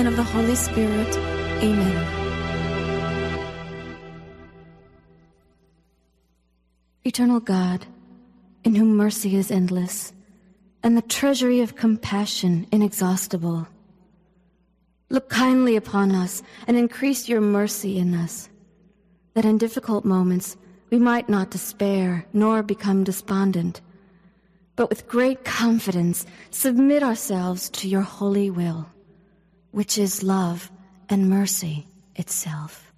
and of the Holy Spirit. Amen. Eternal God, in whom mercy is endless, and the treasury of compassion inexhaustible, look kindly upon us and increase your mercy in us, that in difficult moments we might not despair nor become despondent, but with great confidence submit ourselves to your holy will, which is love and mercy itself.